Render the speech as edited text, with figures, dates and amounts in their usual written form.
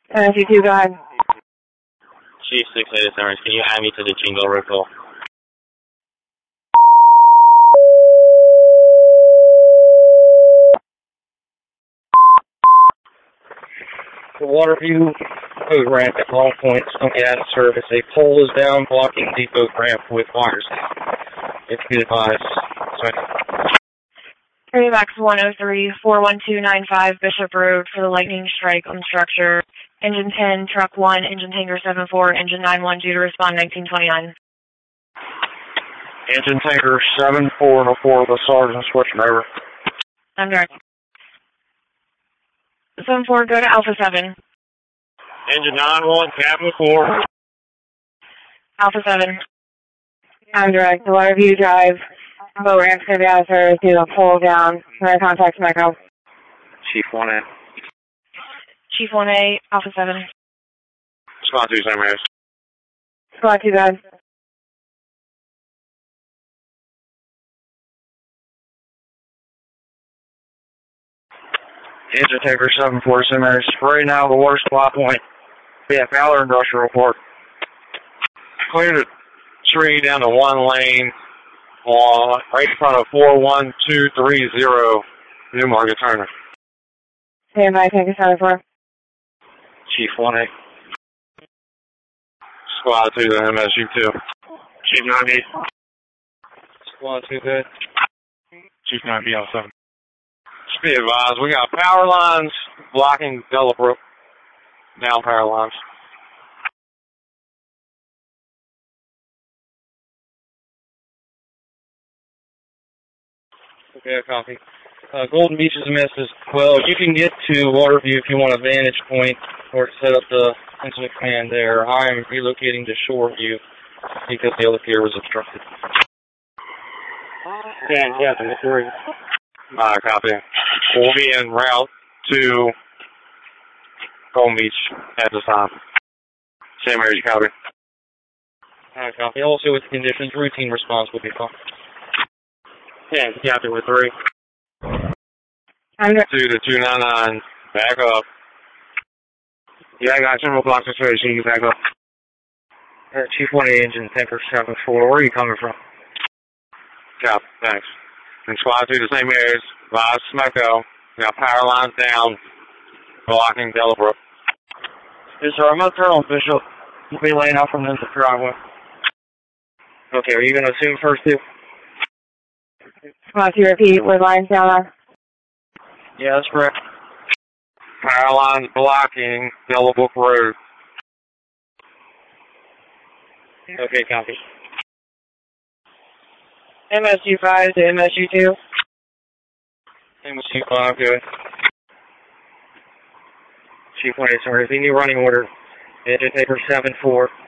MSU2, go ahead. Chief 687, can you add me to the Jingle Ripple? The Waterview boat ramp at Long Point is currently out of service. A pole is down, blocking the boat ramp with wires. If you advise. Area Max 103, 41295 Bishop Road for the lightning strike on the structure. Engine 10, Truck 1, Engine Tanker 74, Engine 91 due to respond 1929. Engine Tanker 7404, the Sergeant switching over. I'm direct. 74, go to Alpha 7. Engine 91, Captain 4. Alpha 7. I'm direct. The Waterview Drive. Boat ramp's going to be out of service due to a pole down. Can I contact Micro? Chief 1A. Chief 1A, Alpha 7. Squad 2, same areas. Squad 2, go ahead. Engine Tanker 74, same areas. Right now, the water supply point. Yeah, Fowler Industrial Report. Cleared a tree down to one lane right in front of 41230 Newmarket Turner. Stand by, Tanker 74. Chief 1A. Squad 2 to MSU2. Chief 9B. Squad 2, good. Chief 9B on 7. Just be advised, we got power lines blocking Delabrook. Now power lines. Okay, copy. Golden Beach is a mess as well. You can get to Waterview if you want a vantage point or to set up the incident command there. I'm relocating to Shoreview because the other pier was obstructed. Yeah, 3. Copy. We'll be en route to Golden Beach at this time. Same area, copy. Copy. Also with conditions, routine response will be fine. Yeah, copy with 3. I'm 2 to 299, back up. Yeah, I got several blocks of space, so you can back up. Chief 1A, Engine Tanker 74, where are you coming from? Copy, thanks. And Squad 2 the same areas, Vaz Smeko. We got power lines down, blocking Delabrook. Yes, sir. I'm going to turn on Bishop. We'll be laying out from the driveway. Okay, are you going to assume first 2? Squad 2, repeat, with lines down there. Yeah, that's correct. Power lines blocking Delabrook Road. Okay, copy. MSU5 to MSU2. MSU5, good. Chief 1A, sorry, the new running order. Engine Tanker 74.